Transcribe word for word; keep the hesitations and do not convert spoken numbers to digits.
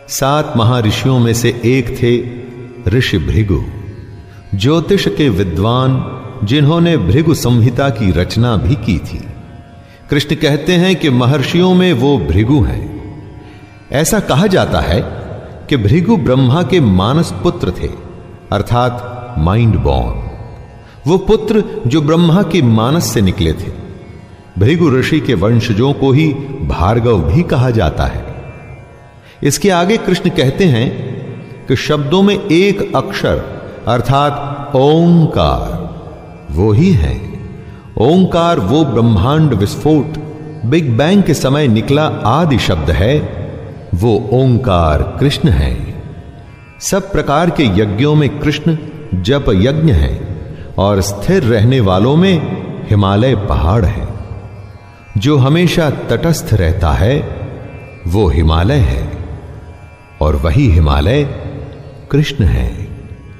सात महर्षियों में से एक थे ऋषि भृगु, ज्योतिष के विद्वान, जिन्होंने भृगु संहिता की रचना भी की थी। कृष्ण कहते हैं कि महर्षियों में वो भृगु हैं। ऐसा कहा जाता है कि भृगु ब्रह्मा के मानस पुत्र थे, अर्थात माइंड बॉर्न, वो पुत्र जो ब्रह्मा के मानस से निकले थे। भृगु ऋषि के वंशजों को ही भार्गव भी कहा जाता है। इसके आगे कृष्ण कहते हैं कि शब्दों में एक अक्षर अर्थात ओंकार वो ही है। ओंकार वो ब्रह्मांड विस्फोट, बिग बैंग के समय निकला आदि शब्द है। वो ओंकार कृष्ण है। सब प्रकार के यज्ञों में कृष्ण जप यज्ञ है और स्थिर रहने वालों में हिमालय पहाड़ है। जो हमेशा तटस्थ रहता है वो हिमालय है और वही हिमालय कृष्ण है।